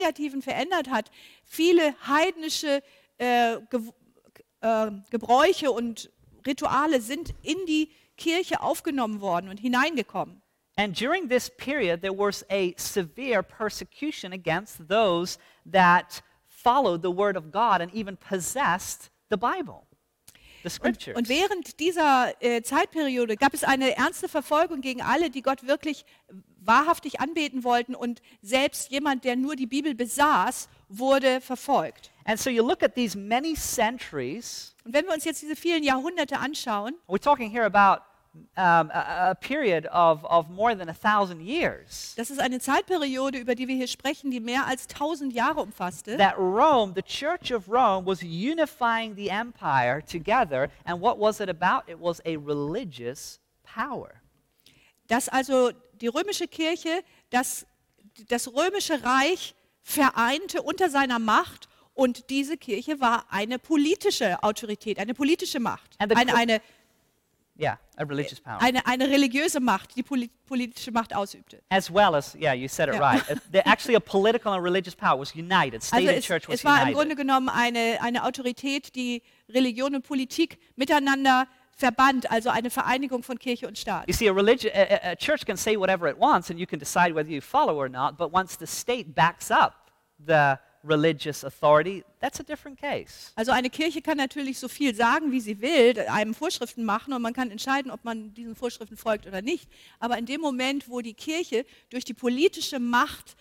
Negativen verändert hat. Viele heidnische Gebräuche und Rituale sind in die Kirche aufgenommen worden und hineingekommen. And during this period, there was a severe persecution against those that followed the Word of God and even possessed the Bible, the Scriptures. Und während dieser Zeitperiode gab es eine ernste Verfolgung gegen alle, die Gott wirklich wahrhaftig anbeten wollten, und selbst jemand, der nur die Bibel besaß, wurde verfolgt. And so you look at these many centuries. Und wenn wir uns jetzt diese vielen Jahrhunderte anschauen, We're talking here about a period of more than 1,000 years. das ist eine Zeitperiode, über die wir hier sprechen, die mehr als 1000 Jahre umfasste. That Rome, the Church of Rome, was unifying the empire together. And what was it about? It was a religious power. Dass also die römische Kirche das römische Reich vereinte unter seiner Macht, und diese Kirche war eine politische Autorität, eine politische Macht, eine religious power. Eine religiöse Macht, die politische Macht ausübte. As well as, you said it right. Actually, a political and religious power was united. State and church was es war im united. Grunde genommen eine Autorität, die Religion und Politik miteinander verband, also eine Vereinigung von Kirche und Staat. You see, a church can say whatever it wants, and you can decide whether you follow or not. But once the state backs up the religious authority, that's a different case. Also eine Kirche kann natürlich so viel sagen, wie sie will, einem Vorschriften machen, und man kann entscheiden, ob man diesen Vorschriften folgt oder nicht. Aber in dem Moment, wo die Kirche durch die politische Macht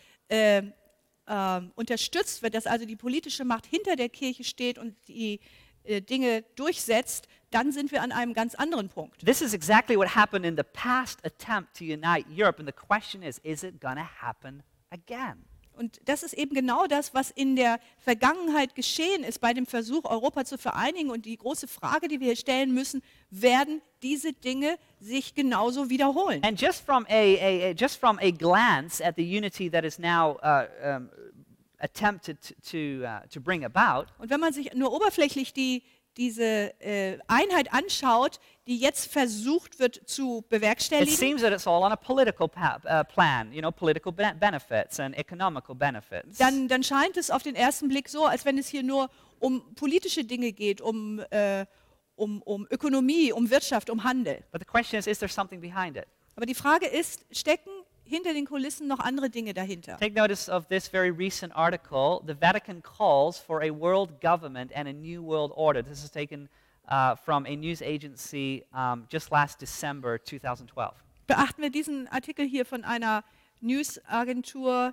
unterstützt wird, dass also die politische Macht hinter der Kirche steht und die Dinge durchsetzt, dann sind wir an einem ganz anderen Punkt. This is exactly what happened in the past attempt to unite Europe, and the question is it going to happen again? Und das ist eben genau das, was in der Vergangenheit geschehen ist bei dem Versuch, Europa zu vereinigen. Und die große Frage, die wir hier stellen müssen: Werden diese Dinge sich genauso wiederholen? And just from a glance at the unity that is now attempted to bring about. Und wenn man sich nur oberflächlich diese Einheit anschaut, die jetzt versucht wird zu It bewerkstelligen, seems that it's all on a political plan, political benefits and economical benefits. dann scheint es auf den ersten Blick so, als wenn es hier nur um politische Dinge geht, um Ökonomie, um Wirtschaft, um Handel. But the question is there something behind it? Aber die Frage ist, stecken hinter den Kulissen noch andere Dinge dahinter? Take notice of this very recent article. The Vatican calls for a world government and a new world order. This is taken from a news agency just last December 2012. Beachten wir diesen Artikel hier von einer Newsagentur,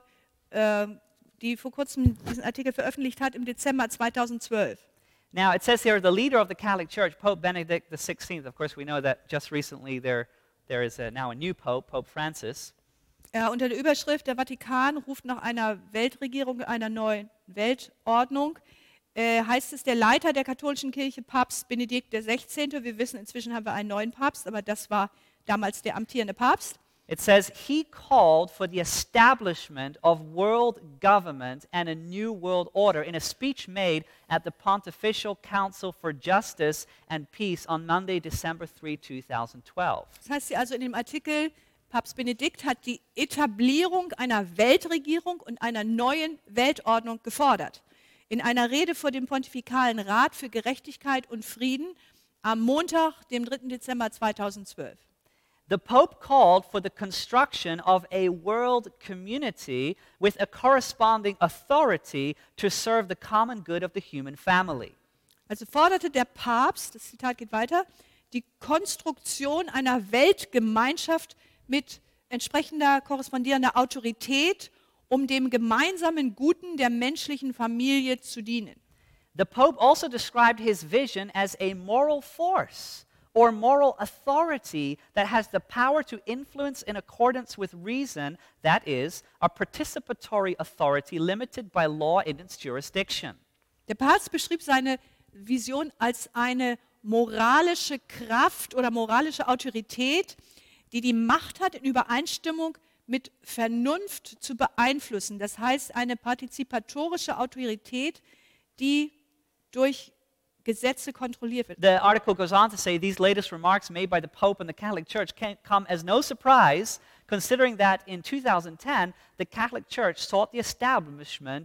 die vor kurzem diesen Artikel veröffentlicht hat, im Dezember 2012. Now, it says here, the leader of the Catholic Church, Pope Benedict XVI, of course we know that just recently there is now a new Pope, Pope Francis. Unter der Überschrift, der Vatikan ruft nach einer Weltregierung, einer neuen Weltordnung, heißt es, der Leiter der katholischen Kirche, Papst Benedikt XVI., wir wissen, inzwischen haben wir einen neuen Papst, aber das war damals der amtierende Papst. It says he called for the establishment of world government and a new world order in a speech made at the Pontifical Council for Justice and Peace on Monday, December 3, 2012. Das heißt hier also in dem Artikel, Papst Benedikt hat die Etablierung einer Weltregierung und einer neuen Weltordnung gefordert. In einer Rede vor dem Pontifikalen Rat für Gerechtigkeit und Frieden am Montag, dem 3. Dezember 2012. The Pope called for the construction of a world community with a corresponding authority to serve the common good of the human family. Also forderte der Papst, das Zitat geht weiter, die Konstruktion einer Weltgemeinschaft mit entsprechender korrespondierender Autorität, um dem gemeinsamen Guten der menschlichen Familie zu dienen. The Pope also described his vision as a moral force or moral authority that has the power to influence in accordance with reason, that is, a participatory authority limited by law in its jurisdiction. Der Papst beschrieb seine Vision als eine moralische Kraft oder moralische Autorität, die die Macht hat, in Übereinstimmung mit Vernunft zu beeinflussen. Das heißt, eine partizipatorische Autorität, die durch Gesetze kontrolliert wird. The article goes on to say these latest remarks made by the Pope and the Catholic Church can't come as no surprise considering that in 2010, the Catholic Church sought the establishment